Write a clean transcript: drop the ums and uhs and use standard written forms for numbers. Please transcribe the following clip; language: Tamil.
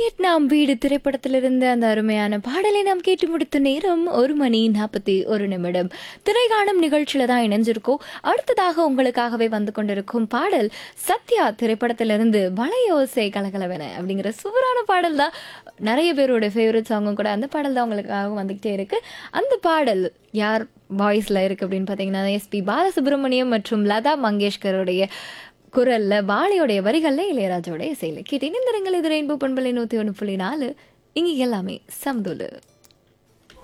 வியட்நாம் வீடு திரைப்படத்திலிருந்த அந்த அருமையான பாடலை நாம் கேட்டு முடித்த நேரம் 1 மணி 41 நிமிடம். திரைகாணும் நிகழ்ச்சியில தான் இணைஞ்சிருக்கோம். அடுத்ததாக உங்களுக்காகவே வந்து கொண்டிருக்கும் பாடல் சத்யா திரைப்படத்திலிருந்து வளையோசை கலகலவென அப்படிங்கிற சூப்பரான பாடல் தான். நிறைய பேரோட ஃபேவரட் சாங்கும் கூட அந்த பாடல் தான் உங்களுக்காக வந்துகிட்டே இருக்கு. அந்த பாடல் யார் வாய்ஸ்ல இருக்கு அப்படின்னு பார்த்தீங்கன்னா எஸ்பி பாலசுப்ரமணியம் மற்றும் லதா மங்கேஷ்கருடைய குரல்ல, வாலியோடைய வரிகள்ல, இளையராஜோடைய இசையில கேட்டேன். இந்த இது ரெயின்போ பண்பலை 101.4. இங்க எல்லாமே சமதுல.